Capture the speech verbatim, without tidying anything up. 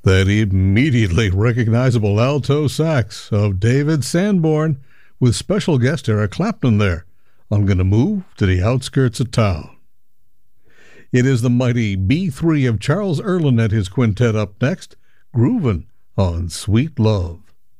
That immediately recognizable alto sax of David Sanborn with special guest Eric Clapton there. I'm going to move to the outskirts of town. It is the mighty B three of Charles Earland and his quintet up next, groovin' on Sweet Love.